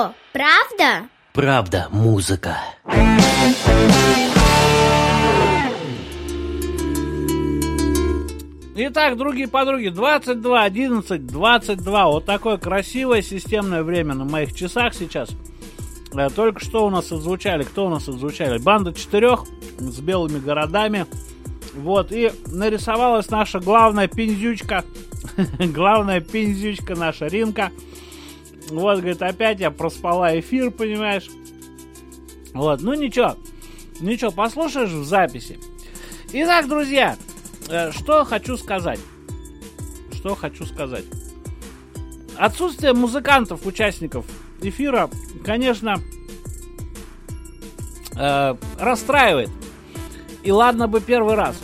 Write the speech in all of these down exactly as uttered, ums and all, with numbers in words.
что, правда? Правда, музыка. Итак, другие подруги, двадцать два одиннадцать двадцать два. Вот такое красивое системное время на моих часах сейчас. Только что у нас отзвучали, кто у нас отзвучали? Банда четырех с белыми городами. Вот, и нарисовалась наша главная пиндючка. Главная пиндючка наша Ринка. Вот, говорит, опять я проспала эфир, понимаешь? Вот, ну ничего. Ничего, послушаешь в записи. Итак, друзья, что хочу сказать. Что хочу сказать. Отсутствие музыкантов, участников эфира, конечно, э, расстраивает. И ладно бы первый раз.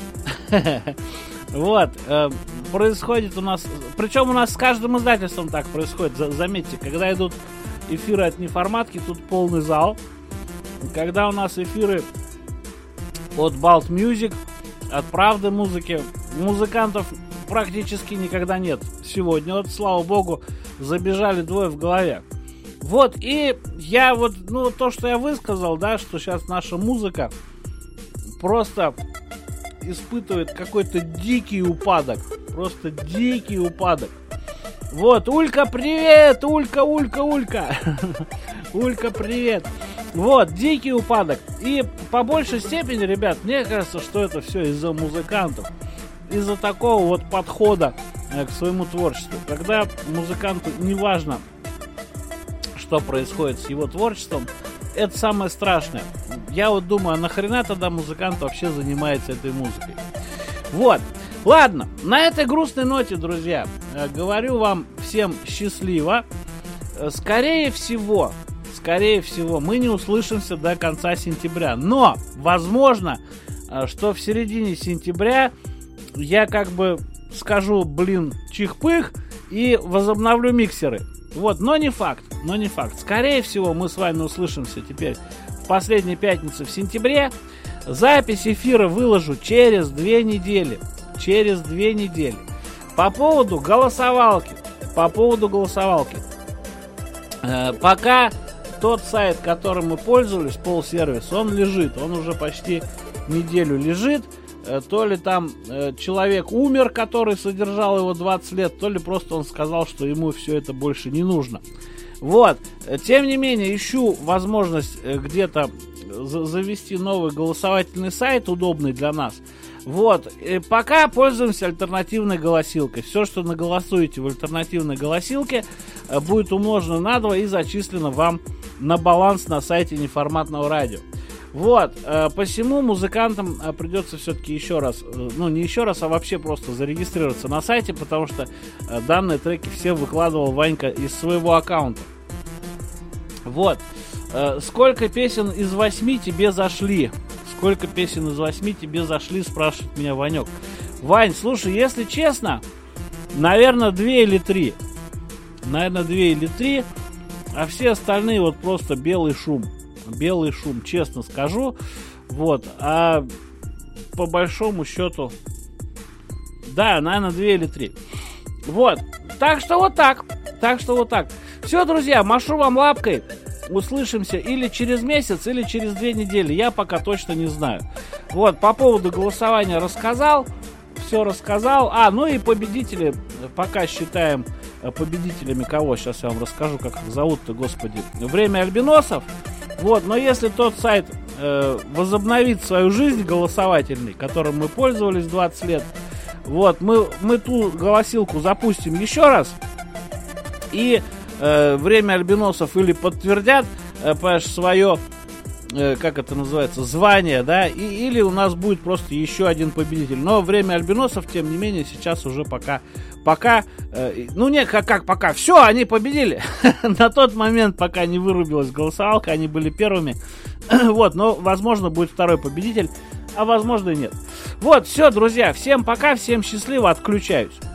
Вот. Э, происходит у нас... Причем у нас с каждым издательством так происходит. Заметьте, когда идут эфиры от неформатки, тут полный зал. Когда у нас эфиры от Balt Music, от Правды музыки, музыкантов практически никогда нет. Сегодня, вот, слава богу, забежали двое в голове. Вот, и я вот, ну, то, что я высказал, да, что сейчас наша музыка просто испытывает какой-то дикий упадок. Просто дикий упадок. Вот, Улька, привет! Улька, Улька, Улька! Улька, привет! Вот, дикий упадок. И по большей степени, ребят, мне кажется, что это все из-за музыкантов. Из-за такого вот подхода э, к своему творчеству. Когда музыканту не важно, что происходит с его творчеством, это самое страшное. Я вот думаю, а нахрена тогда музыкант вообще занимается этой музыкой? Вот. Ладно, на этой грустной ноте, друзья, э, говорю вам всем счастливо. Э, скорее всего... Скорее всего, мы не услышимся до конца сентября. Но, возможно, что в середине сентября я как бы скажу, блин, чих-пых, и возобновлю миксеры. Вот, но не факт, но не факт. Скорее всего, мы с вами услышимся теперь в последней пятнице в сентябре. Запись эфира выложу через две недели. Через две недели. По поводу голосовалки. По поводу голосовалки. Э, пока... Тот сайт, которым мы пользовались, Полсервис, он лежит, он уже почти неделю лежит. То ли там э, человек умер, который содержал его двадцать лет, то ли просто он сказал, что ему все это больше не нужно. Вот, тем не менее, ищу возможность э, где-то за- завести новый голосовательный сайт, удобный для нас. Вот, и пока пользуемся альтернативной голосилкой. Все, что наголосуете в альтернативной голосилке, э, будет умножено на два и зачислено вам на баланс на сайте неформатного радио. Вот, э, посему музыкантам э, придется все-таки еще раз, э, ну не еще раз, а вообще просто зарегистрироваться на сайте, потому что э, данные треки все выкладывал Ванька из своего аккаунта. Вот, э, сколько песен из восьми тебе зашли? Сколько песен из восьми тебе зашли, спрашивает меня Ванек. Вань, слушай, если честно, наверное, две или три. Наверное, две или три. А все остальные вот просто белый шум. Белый шум, честно скажу. Вот. А по большому счету, да, наверное, две или три. Вот. Так что вот так. Так что вот так. Все, друзья, машу вам лапкой. Услышимся или через месяц, или через две недели. Я пока точно не знаю. Вот, по поводу голосования рассказал. Все рассказал. А, ну и победители. Пока считаем победителями кого? Сейчас я вам расскажу, как их зовут-то, господи. Время альбиносов. Вот, но если тот сайт э, возобновит свою жизнь голосовательный, которым мы пользовались двадцать лет, вот, мы, мы ту голосилку запустим еще раз. И э, время альбиносов или подтвердят, э, понимаешь, свое, э, как это называется, звание, да, и, или у нас будет просто еще один победитель. Но время альбиносов, тем не менее, сейчас уже пока, пока, э, ну нет, как, как пока, все, они победили. На тот момент, пока не вырубилась голосовалка, они были первыми. Вот, но, возможно, будет второй победитель, а возможно и нет. Вот, все, друзья, всем пока, всем счастливо, отключаюсь.